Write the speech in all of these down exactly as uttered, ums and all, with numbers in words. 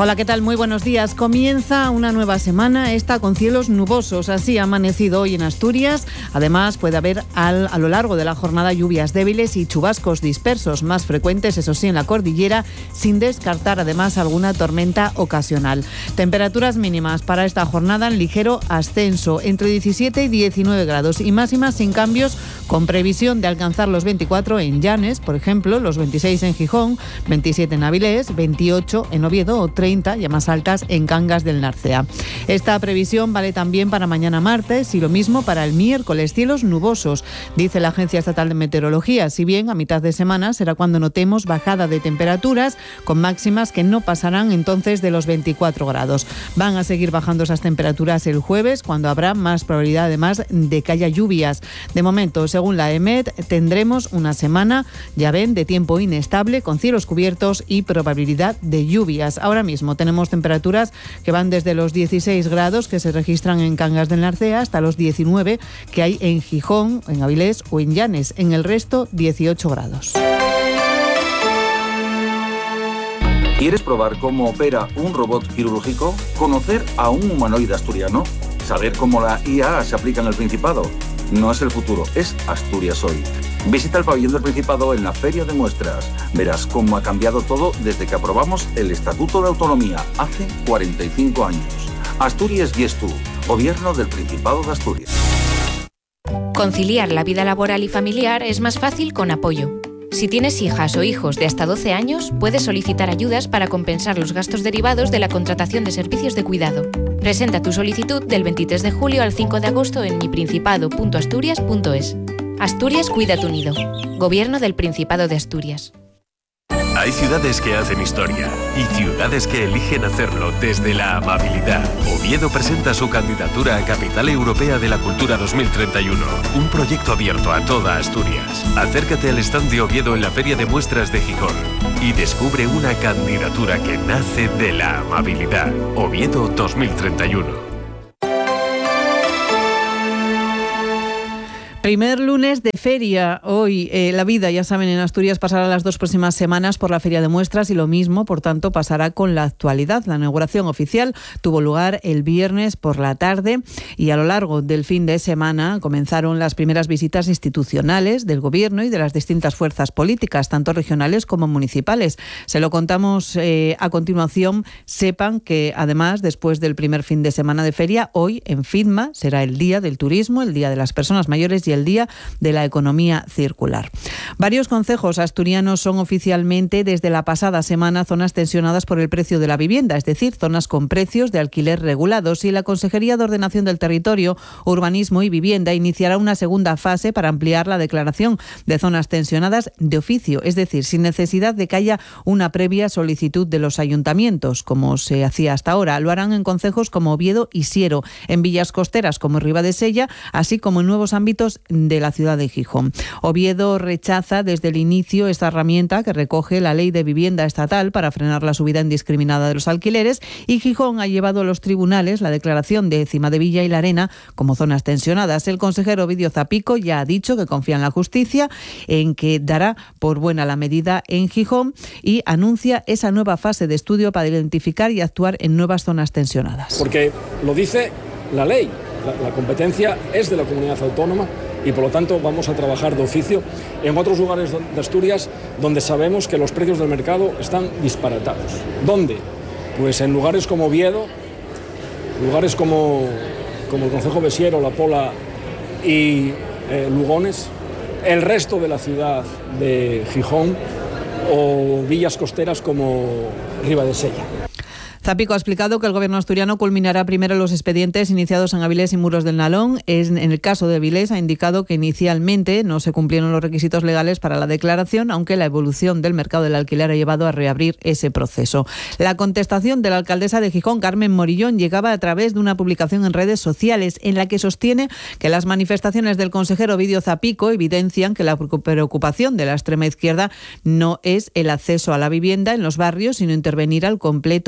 Hola, ¿qué tal? Muy buenos días. Comienza una nueva semana, esta con cielos nubosos. Así ha amanecido hoy en Asturias. Además, puede haber al, a lo largo de la jornada lluvias débiles y chubascos dispersos, más frecuentes, eso sí, en la cordillera, sin descartar además alguna tormenta ocasional. Temperaturas mínimas para esta jornada en ligero ascenso, entre diecisiete y diecinueve grados, y máximas sin cambios, con previsión de alcanzar los veinticuatro en Llanes, por ejemplo, los veintiséis en Gijón, veintisiete en Avilés, veintiocho en Oviedo o treinta ya más altas en Cangas del Narcea. Esta previsión vale también para mañana martes y lo mismo para el miércoles, cielos nubosos, dice la Agencia Estatal de Meteorología, si bien a mitad de semana será cuando notemos bajada de temperaturas, con máximas que no pasarán entonces de los veinticuatro grados. Van a seguir bajando esas temperaturas el jueves, cuando habrá más probabilidad además de que haya lluvias. De momento, según la EMET, tendremos una semana, ya ven, de tiempo inestable, con cielos cubiertos y probabilidad de lluvias. Ahora mismo tenemos temperaturas que van desde los dieciséis grados que se registran en Cangas del Narcea hasta los diecinueve que hay en Gijón, en Avilés o en Llanes. En el resto, dieciocho grados. ¿Quieres probar cómo opera un robot quirúrgico? ¿Conocer a un humanoide asturiano? ¿Saber cómo la I A se aplica en el Principado? No es el futuro, es Asturias hoy. Visita el pabellón del Principado en la Feria de Muestras. Verás cómo ha cambiado todo desde que aprobamos el Estatuto de Autonomía hace cuarenta y cinco años. Asturias y tú, Gobierno del Principado de Asturias. Conciliar la vida laboral y familiar es más fácil con Apoyo. Si tienes hijas o hijos de hasta doce años, puedes solicitar ayudas para compensar los gastos derivados de la contratación de servicios de cuidado. Presenta tu solicitud del veintitrés de julio al cinco de agosto en mi principado punto asturias punto es. Asturias cuida tu nido. Gobierno del Principado de Asturias. Hay ciudades que hacen historia y ciudades que eligen hacerlo desde la amabilidad. Oviedo presenta su candidatura a Capital Europea de la Cultura dos mil treinta y uno, un proyecto abierto a toda Asturias. Acércate al stand de Oviedo en la Feria de Muestras de Gijón y descubre una candidatura que nace de la amabilidad. Oviedo dos mil treinta y uno. Primer lunes de feria. Hoy eh, la vida, ya saben, en Asturias pasará las dos próximas semanas por la Feria de Muestras y lo mismo, por tanto, pasará con la actualidad. La inauguración oficial tuvo lugar el viernes por la tarde y a lo largo del fin de semana comenzaron las primeras visitas institucionales del Gobierno y de las distintas fuerzas políticas, tanto regionales como municipales. Se lo contamos eh, a continuación. Sepan que además, después del primer fin de semana de feria, hoy en FIDMA será el Día del Turismo, el Día de las Personas Mayores y el Día de la Economía Circular. Varios concejos asturianos son oficialmente desde la pasada semana zonas tensionadas por el precio de la vivienda, es decir, zonas con precios de alquiler regulados, y la Consejería de Ordenación del Territorio, Urbanismo y Vivienda iniciará una segunda fase para ampliar la declaración de zonas tensionadas de oficio, es decir, sin necesidad de que haya una previa solicitud de los ayuntamientos, como se hacía hasta ahora. Lo harán en concejos como Oviedo y Siero, en villas costeras como Ribadesella, así como en nuevos ámbitos de la ciudad de Gijón. Oviedo rechaza desde el inicio esta herramienta que recoge la Ley de Vivienda Estatal para frenar la subida indiscriminada de los alquileres, y Gijón ha llevado a los tribunales la declaración de Cimadevilla y La Arena como zonas tensionadas. El consejero Ovidio Zapico ya ha dicho que confía en la justicia, en que dará por buena la medida en Gijón, y anuncia esa nueva fase de estudio para identificar y actuar en nuevas zonas tensionadas. Porque lo dice la ley, la, la competencia es de la comunidad autónoma, y por lo tanto vamos a trabajar de oficio en otros lugares de Asturias donde sabemos que los precios del mercado están disparatados. ¿Dónde? Pues en lugares como Oviedo, lugares como, como el concejo de Siero, La Pola y eh, Lugones, el resto de la ciudad de Gijón o villas costeras como Ribadesella. Zapico ha explicado que el Gobierno asturiano culminará primero los expedientes iniciados en Avilés y Muros del Nalón. En el caso de Avilés ha indicado que inicialmente no se cumplieron los requisitos legales para la declaración, aunque la evolución del mercado del alquiler ha llevado a reabrir ese proceso. La contestación de la alcaldesa de Gijón, Carmen Morillón, llegaba a través de una publicación en redes sociales en la que sostiene que las manifestaciones del consejero Ovidio Zapico evidencian que la preocupación de la extrema izquierda no es el acceso a la vivienda en los barrios, sino intervenir al completo la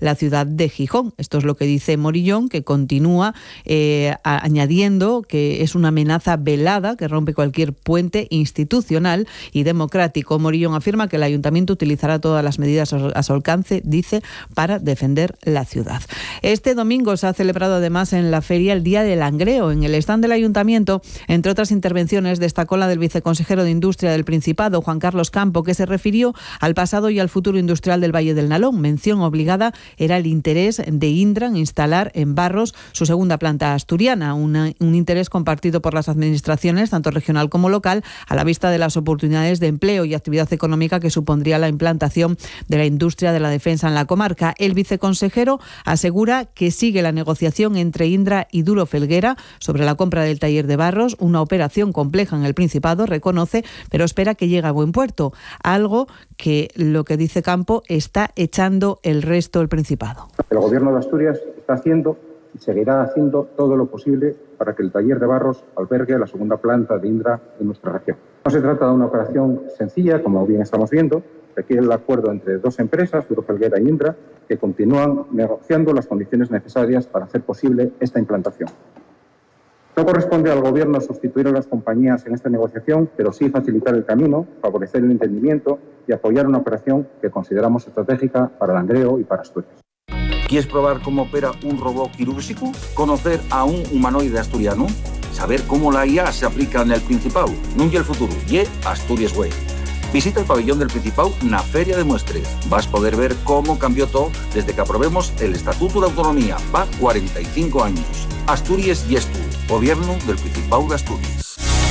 la ciudad de Gijón. Esto es lo que dice Morillón, que continúa eh, a, añadiendo que es una amenaza velada que rompe cualquier puente institucional y democrático. Morillón afirma que el ayuntamiento utilizará todas las medidas a su alcance, dice, para defender la ciudad. Este domingo se ha celebrado además en la feria el Día del Langreo. En el stand del ayuntamiento, entre otras intervenciones, destacó la del viceconsejero de Industria del Principado, Juan Carlos Campo, que se refirió al pasado y al futuro industrial del Valle del Nalón. Mención obligada era el interés de Indra en instalar en Barros su segunda planta asturiana, una, un interés compartido por las administraciones, tanto regional como local, a la vista de las oportunidades de empleo y actividad económica que supondría la implantación de la industria de la defensa en la comarca. El viceconsejero asegura que sigue la negociación entre Indra y Duro Felguera sobre la compra del taller de Barros, una operación compleja en el Principado, reconoce, pero espera que llegue a buen puerto, algo que, lo que dice Campo, está echando el resto del Principado. El Gobierno de Asturias está haciendo y seguirá haciendo todo lo posible para que el taller de Barros albergue la segunda planta de Indra en nuestra región. No se trata de una operación sencilla, como bien estamos viendo, requiere el acuerdo entre dos empresas, Duro Felguera y Indra, que continúan negociando las condiciones necesarias para hacer posible esta implantación. No corresponde al Gobierno sustituir a las compañías en esta negociación, pero sí facilitar el camino, favorecer el entendimiento y apoyar una operación que consideramos estratégica para Langreo y para Asturias. ¿Quieres probar cómo opera un robot quirúrgico? ¿Conocer a un humanoide asturiano? ¿Saber cómo la I A se aplica en el Principado? No y el futuro, y Asturias Way. Visita el pabellón del Principado na Feria de Muestres. Vas a poder ver cómo cambió todo desde que aprobemos el Estatuto de Autonomía. Va cuarenta y cinco años. Asturias y Estu, Gobierno del Principado de Asturias.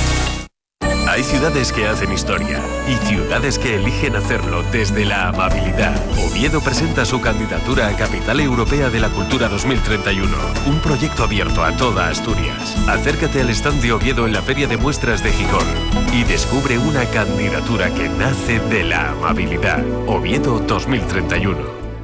Hay ciudades que hacen historia y ciudades que eligen hacerlo desde la amabilidad. Oviedo presenta su candidatura a Capital Europea de la Cultura dos mil treinta y uno, un proyecto abierto a toda Asturias. Acércate al stand de Oviedo en la Feria de Muestras de Gijón y descubre una candidatura que nace de la amabilidad. Oviedo dos mil treinta y uno.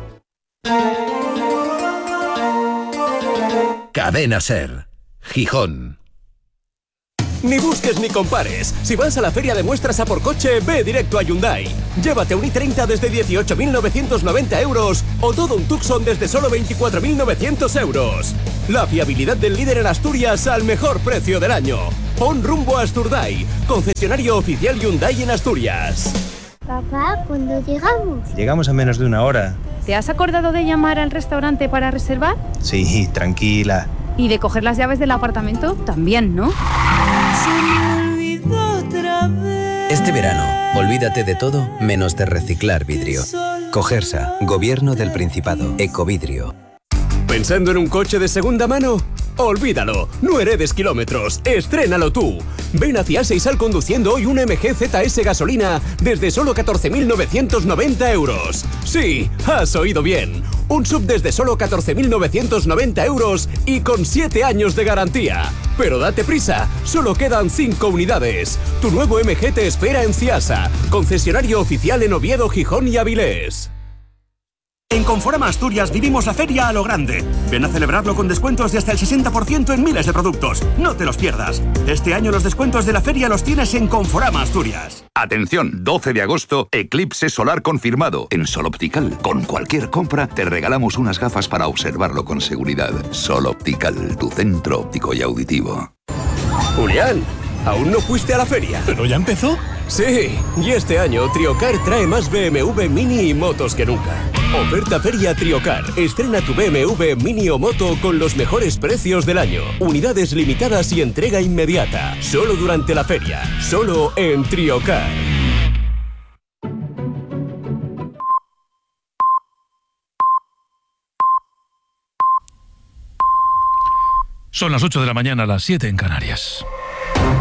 Cadena SER, Gijón. Ni busques ni compares. Si vas a la Feria de Muestras a por coche, ve directo a Hyundai. Llévate un i treinta desde dieciocho mil novecientos noventa euros o todo un Tucson desde solo veinticuatro mil novecientos euros. La fiabilidad del líder en Asturias al mejor precio del año. Pon rumbo a Asturdai, concesionario oficial Hyundai en Asturias. Papá, ¿cuándo llegamos? Llegamos a menos de una hora. ¿Te has acordado de llamar al restaurante para reservar? Sí, tranquila. ¿Y de coger las llaves del apartamento? También, ¿no? Este verano, olvídate de todo menos de reciclar vidrio. Cogersa, Gobierno del Principado, Ecovidrio. ¿Pensando en un coche de segunda mano? Olvídalo, no heredes kilómetros, estrénalo tú. Ven hacia Seisal conduciendo hoy un M G Z S gasolina desde solo catorce mil novecientos noventa euros. Sí, has oído bien. Un sub desde solo catorce mil novecientos noventa euros y con siete años de garantía. Pero date prisa, solo quedan cinco unidades. Tu nuevo M G te espera en Ciasa, concesionario oficial en Oviedo, Gijón y Avilés. En Conforama Asturias vivimos la feria a lo grande. Ven a celebrarlo con descuentos de hasta el sesenta por ciento en miles de productos. No te los pierdas. Este año los descuentos de la feria los tienes en Conforama Asturias. Atención, doce de agosto, eclipse solar confirmado. En Sol Optical, con cualquier compra, te regalamos unas gafas para observarlo con seguridad. Sol Optical, tu centro óptico y auditivo. Julián, ¿aún no fuiste a la feria? ¿Pero ya empezó? Sí, y este año Triocar trae más B M W Mini y motos que nunca. Oferta Feria Triocar. Estrena tu B M W Mini o moto con los mejores precios del año. Unidades limitadas y entrega inmediata. Solo durante la feria. Solo en Triocar. Son las ocho de la mañana, las siete en Canarias.